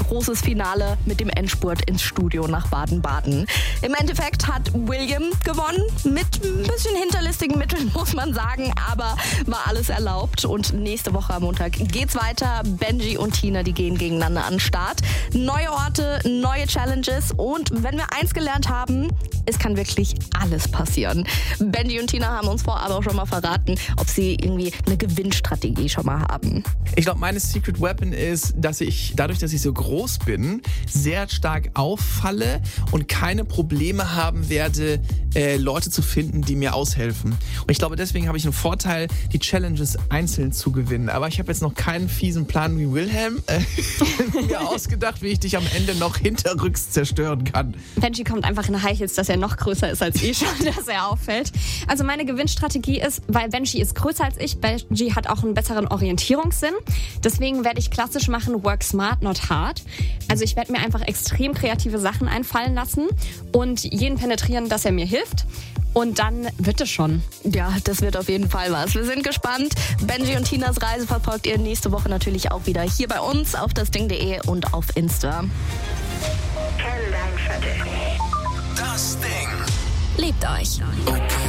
großes Finale mit dem Endspurt ins Studio nach Baden-Baden. Im Endeffekt hat William gewonnen, mit ein bisschen hinterlistigen Mitteln, muss man sagen, aber war alles erlaubt. Und nächste Woche am Montag geht's weiter. Benji und Tina, die gehen gegeneinander an den Start. Neue Orte, neue Challenges und wenn wir eins gelernt haben, es kann wirklich alles passieren. Benji und Tina haben uns vorab auch schon mal verraten, ob sie irgendwie eine Gewinnstrategie schon mal haben. Ich glaube, meine Secret Weapon ist, dass ich, dadurch, dass ich so groß bin, sehr stark auffalle und keine Probleme haben werde, Leute zu finden, die mir aushelfen. Und ich glaube, deswegen habe ich einen Vorteil, die Challenges einzeln zu gewinnen. Aber ich habe jetzt noch keinen fiesen Plan wie Wilhelm mir ausgedacht, wie ich dich am Ende noch hinterrücks zerstören kann. Benji kommt einfach in High Heels, dass er noch größer ist als ich, dass er auffällt. Also meine Gewinnstrategie ist, weil Benji ist größer als ich, Benji hat auch einen besseren Orientierungssinn. Deswegen werde ich klassisch machen, work smart, not hard. Also ich werde mir einfach extrem kreative Sachen einfallen lassen und jeden penetrieren, dass er mir hilft. Und dann wird es schon. Ja, das wird auf jeden Fall was. Wir sind gespannt. Benji und Tinas Reise verfolgt ihr nächste Woche natürlich auch wieder hier bei uns auf dasding.de und auf Insta. Das Ding. Liebt euch. Okay.